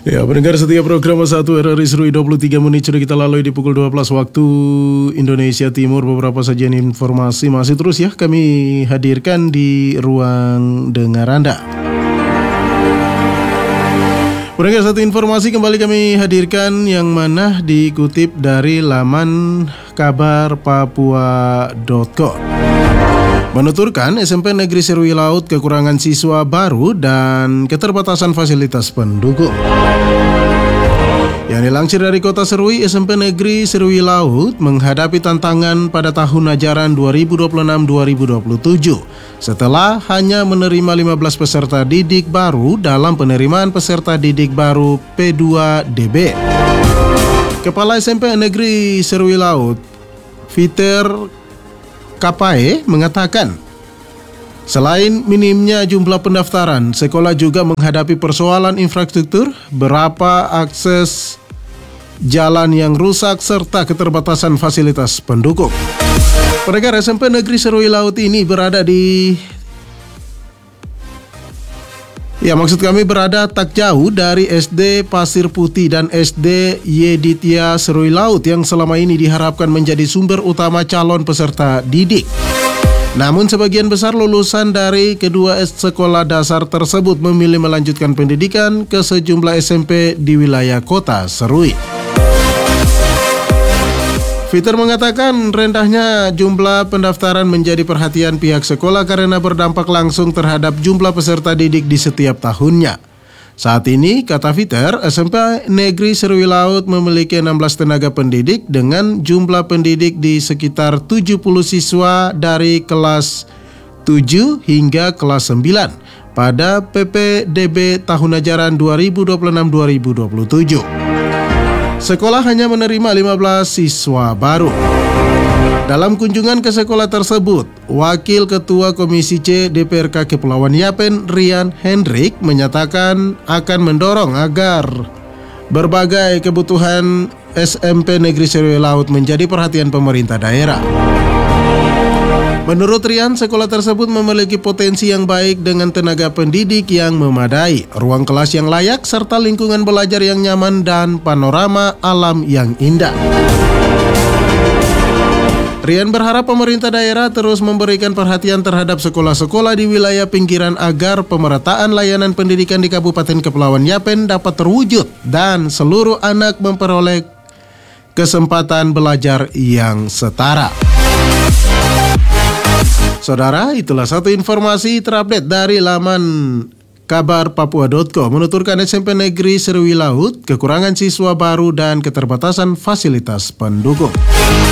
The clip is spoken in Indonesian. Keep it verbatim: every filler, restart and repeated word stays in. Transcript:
Ya, pendengar setiap program satu R R I Serui dua puluh tiga menit sudah kita lalui di pukul dua belas waktu Indonesia Timur. Beberapa sajian informasi masih terus ya kami hadirkan di ruang dengar Anda. Pendengar, satu informasi kembali kami hadirkan yang mana dikutip dari laman kabar papua dot com. Menuturkan S M P Negeri Serui Laut kekurangan siswa baru dan keterbatasan fasilitas pendukung. Yang dilansir dari Kota Serui, S M P Negeri Serui Laut menghadapi tantangan pada tahun ajaran dua ribu dua puluh enam dua ribu dua puluh tujuh setelah hanya menerima lima belas peserta didik baru dalam penerimaan peserta didik baru P dua D B. Kepala S M P Negeri Serui Laut, Peter Kapae, mengatakan, selain minimnya jumlah pendaftaran, sekolah juga menghadapi persoalan infrastruktur, berapa akses jalan yang rusak, serta keterbatasan fasilitas pendukung. Pendengar, S M P Negeri Serui Laut ini berada di... Ya, maksud kami berada tak jauh dari S D Pasir Putih dan S D Yeditya Serui Laut yang selama ini diharapkan menjadi sumber utama calon peserta didik. Namun sebagian besar lulusan dari kedua sekolah dasar tersebut memilih melanjutkan pendidikan ke sejumlah S M P di wilayah Kota Serui. Peter mengatakan rendahnya jumlah pendaftaran menjadi perhatian pihak sekolah karena berdampak langsung terhadap jumlah peserta didik di setiap tahunnya. Saat ini, kata Peter, S M P Negeri Serui Laut memiliki enam belas tenaga pendidik dengan jumlah pendidik di sekitar tujuh puluh siswa dari kelas tujuh hingga kelas sembilan pada P P D B tahun ajaran dua ribu dua puluh enam dua ribu dua puluh tujuh. Sekolah hanya menerima lima belas siswa baru. Dalam kunjungan ke sekolah tersebut, Wakil Ketua Komisi C D P R K Kepulauan Yapen, Rian Hendrik, menyatakan akan mendorong agar berbagai kebutuhan S M P Negeri Serui Laut menjadi perhatian pemerintah daerah. Menurut Rian, sekolah tersebut memiliki potensi yang baik dengan tenaga pendidik yang memadai, ruang kelas yang layak, serta lingkungan belajar yang nyaman dan panorama alam yang indah. Rian berharap pemerintah daerah terus memberikan perhatian terhadap sekolah-sekolah di wilayah pinggiran agar pemerataan layanan pendidikan di Kabupaten Kepulauan Yapen dapat terwujud dan seluruh anak memperoleh kesempatan belajar yang setara. Saudara, itulah satu informasi terupdate dari laman kabar papua dot com. Menuturkan S M P Negeri Serui Laut kekurangan siswa baru dan keterbatasan fasilitas pendukung.